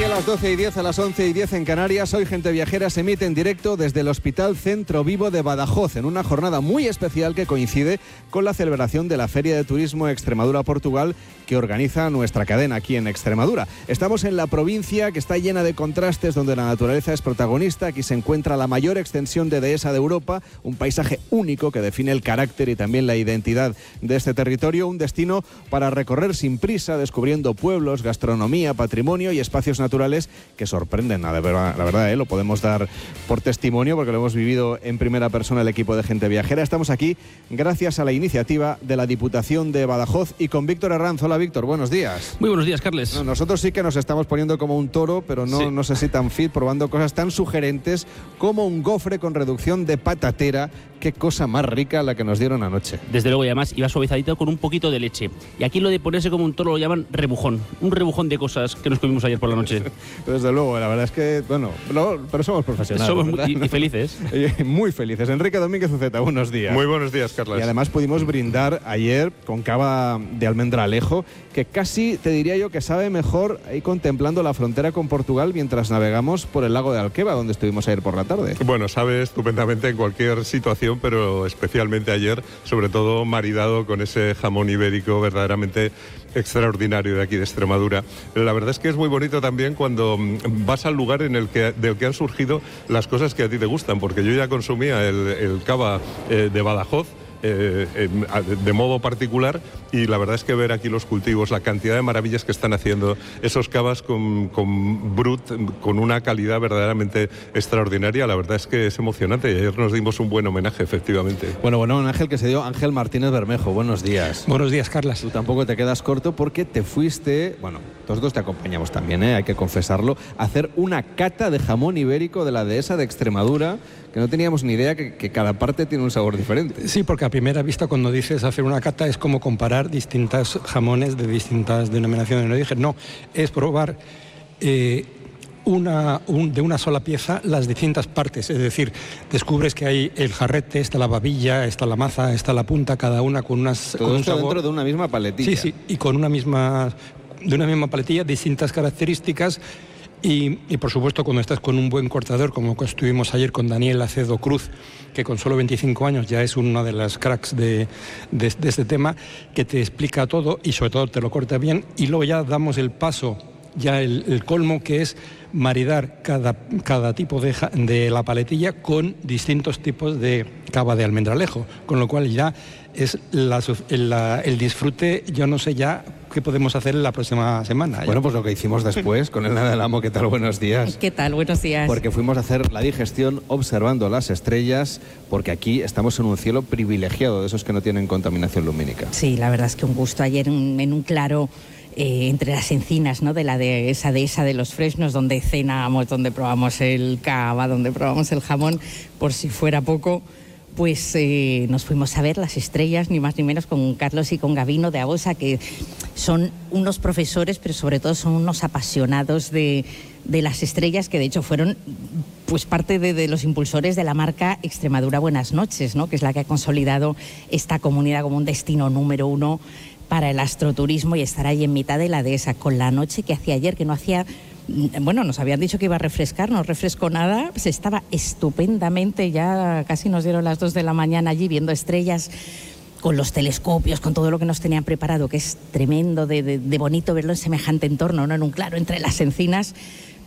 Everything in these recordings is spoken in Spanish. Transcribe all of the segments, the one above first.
a las 12:10, a las 11:10 en Canarias. Hoy Gente Viajera se emite en directo desde el Hospital Centro Vivo de Badajoz, en una jornada muy especial que coincide con la celebración de la Feria de Turismo Extremadura-Portugal que organiza nuestra cadena aquí en Extremadura. Estamos en la provincia que está llena de contrastes, donde la naturaleza es protagonista. Aquí se encuentra la mayor extensión de dehesa de Europa, un paisaje único que define el carácter y también la identidad de este territorio, un destino para recorrer sin prisa, descubriendo pueblos, gastronomía, patrimonio y espacios naturales que sorprenden. La verdad, lo podemos dar por testimonio porque lo hemos vivido en primera persona el equipo de Gente Viajera. Estamos aquí gracias a la iniciativa de la Diputación de Badajoz y con Víctor Herranz. Hola Víctor, buenos días. Muy buenos días, Carles. No, nosotros sí que nos estamos poniendo como un toro, pero no sé si tan fit, probando cosas tan sugerentes como un gofre con reducción de patatera. Qué cosa más rica la que nos dieron anoche. Desde luego, y además iba suavizadito con un poquito de leche. Y aquí lo de ponerse como un toro lo llaman rebujón. Un rebujón de cosas que nos comimos ayer por la noche. Desde luego, la verdad es que, pero somos profesionales. Somos muy felices. Muy felices. Enrique Domínguez Uceta, buenos días. Muy buenos días, Carlos. Y además pudimos brindar ayer con cava de almendralejo, que casi te diría yo que sabe mejor ahí contemplando la frontera con Portugal mientras navegamos por el lago de Alqueva, donde estuvimos ayer por la tarde. Bueno, sabe estupendamente en cualquier situación, pero especialmente ayer, sobre todo maridado con ese jamón ibérico verdaderamente extraordinario de aquí de Extremadura. La verdad es que es muy bonito también cuando vas al lugar del que han surgido las cosas que a ti te gustan, porque yo ya consumía el cava de Badajoz de modo particular, y la verdad es que ver aquí los cultivos, la cantidad de maravillas que están haciendo esos cavas con brut, con una calidad verdaderamente extraordinaria, la verdad es que es emocionante, y ayer nos dimos un buen homenaje, efectivamente. Bueno, Ángel, que se dio Ángel Martínez Bermejo. Buenos días. Buenos días, Carlas. Tú tampoco te quedas corto porque te fuiste, nosotros te acompañamos también, hay que confesarlo, a hacer una cata de jamón ibérico de la dehesa de Extremadura, que no teníamos ni idea que cada parte tiene un sabor diferente. Sí, porque a primera vista cuando dices hacer una cata es como comparar distintos jamones de distintas denominaciones. No dije, no, es probar de una sola pieza las distintas partes. Es decir, descubres que hay el jarrete, está la babilla, está la maza, está la punta, cada una con un sabor dentro de una misma paletilla. Sí, y con de una misma paletilla, distintas características. Y por supuesto, cuando estás con un buen cortador, como estuvimos ayer con Daniel Acedo Cruz, que con solo 25 años ya es una de las cracks de este tema, que te explica todo y sobre todo te lo corta bien. Y luego ya damos el paso, ya el colmo, que es maridar cada tipo de la paletilla con distintos tipos de cava de almendralejo, con lo cual ya es el disfrute. Yo no sé ya qué podemos hacer la próxima semana. Bueno, pues lo que hicimos después con Elena del Amo. ¿Qué tal? Buenos días. ¿Qué tal? Buenos días. Porque fuimos a hacer la digestión observando las estrellas, porque aquí estamos en un cielo privilegiado, de esos que no tienen contaminación lumínica. Sí, la verdad es que un gusto ayer en un claro entre las encinas, ¿no? de la dehesa de los Fresnos, donde cenamos, donde probamos el cava, donde probamos el jamón, por si fuera poco. Pues nos fuimos a ver las estrellas, ni más ni menos, con Carlos y con Gabino de Abosa, que son unos profesores, pero sobre todo son unos apasionados de las estrellas, que de hecho fueron pues parte de los impulsores de la marca Extremadura Buenas Noches, ¿no? Que es la que ha consolidado esta comunidad como un destino número 1 para el astroturismo, y estar ahí en mitad de la dehesa con la noche que hacía ayer, que no hacía... Bueno, nos habían dicho que iba a refrescar, no refrescó nada, se estaba estupendamente, ya casi nos dieron las 2 de la mañana allí viendo estrellas, con los telescopios, con todo lo que nos tenían preparado, que es tremendo de bonito verlo en semejante entorno, ¿no? En un claro entre las encinas,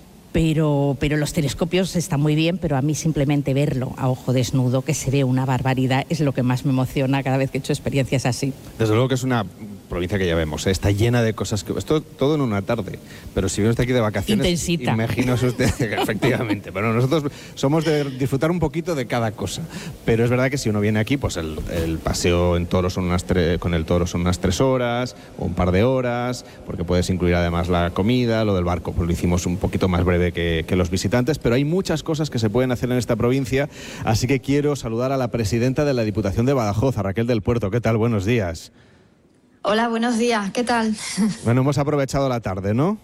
pero los telescopios están muy bien, pero a mí simplemente verlo a ojo desnudo, que se ve una barbaridad, es lo que más me emociona cada vez que he hecho experiencias así. Desde luego que es una provincia que ya vemos, está llena de cosas, esto todo en una tarde, pero si viene usted aquí de vacaciones, intensita. Imagínese usted, efectivamente, pero nosotros somos de disfrutar un poquito de cada cosa, pero es verdad que si uno viene aquí, pues el paseo en toro con el toro son unas 3 horas, o un par de horas, porque puedes incluir además la comida, lo del barco, pues lo hicimos un poquito más breve que los visitantes, pero hay muchas cosas que se pueden hacer en esta provincia, así que quiero saludar a la presidenta de la Diputación de Badajoz, a Raquel del Puerto. ¿Qué tal? Buenos días. Hola, buenos días, ¿qué tal? Bueno, hemos aprovechado la tarde, ¿no?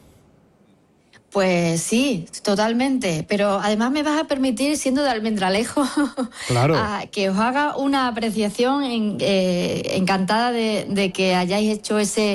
Pues sí, totalmente, pero además me vas a permitir, siendo de Almendralejo, claro, que os haga una apreciación encantada de que hayáis hecho ese